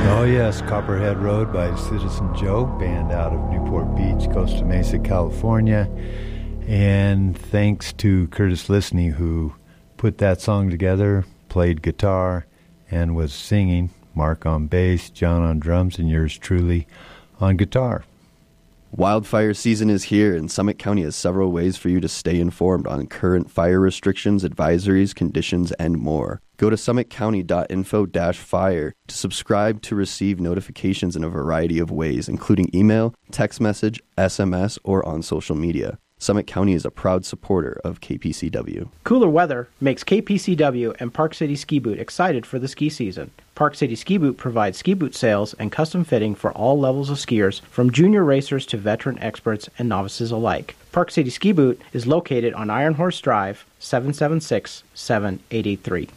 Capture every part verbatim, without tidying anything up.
Oh, yes, Copperhead Road by Citizen Joe, band out of Newport Beach, Costa Mesa, California. And thanks to Curtis Lisney, who put that song together, played guitar, and was singing. Mark on bass, John on drums, and yours truly on guitar. Wildfire season is here, and Summit County has several ways for you to stay informed on current fire restrictions, advisories, conditions, and more. Go to summit county dot info dash fire to subscribe to receive notifications in a variety of ways, including email, text message, S M S, or on social media. Summit County is a proud supporter of K P C W. Cooler weather makes K P C W and Park City Ski Boot excited for the ski season. Park City Ski Boot provides ski boot sales and custom fitting for all levels of skiers, from junior racers to veteran experts and novices alike. Park City Ski Boot is located on Iron Horse Drive, seven seven six, seven eight eight three.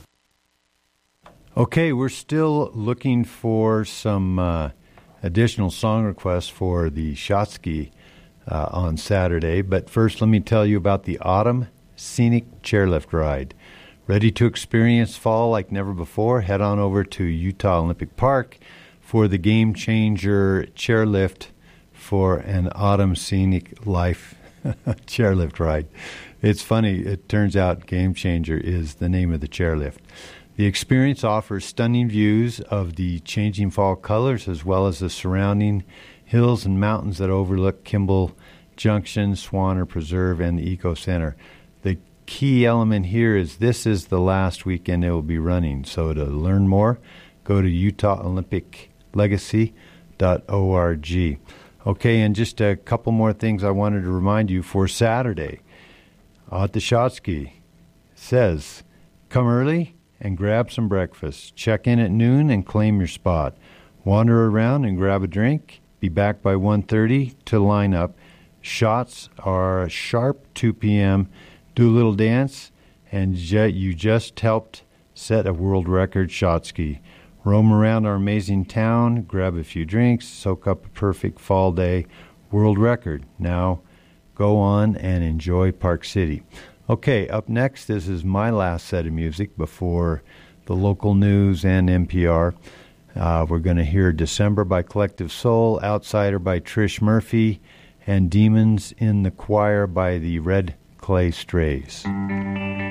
Okay, we're still looking for some uh, additional song requests for the shot ski uh, on Saturday. But first, let me tell you about the Autumn Scenic Chairlift Ride. Ready to experience fall like never before? Head on over to Utah Olympic Park for the Game Changer Chairlift for an Autumn Scenic Life Chairlift Ride. It's funny, it turns out Game Changer is the name of the chairlift. The experience offers stunning views of the changing fall colors as well as the surrounding hills and mountains that overlook Kimball Junction, Swanner Preserve, and the Eco Center. The key element here is this is the last weekend it will be running. So to learn more, go to utah olympic legacy dot org. Okay, and just a couple more things I wanted to remind you for Saturday. At the Shot Ski says, come early and grab some breakfast. Check in at noon and claim your spot. Wander around and grab a drink. Be back by one thirty to line up. Shots are sharp two p.m. Do a little dance, and you just helped set a world record shot ski. Roam around our amazing town, grab a few drinks, soak up a perfect fall day. World record. Now go on and enjoy Park City. Okay, up next, this is my last set of music before the local news and N P R. Uh, we're going to hear December by Collective Soul, Outsider by Trish Murphy, and Demons in the Choir by the Red Clay Strays.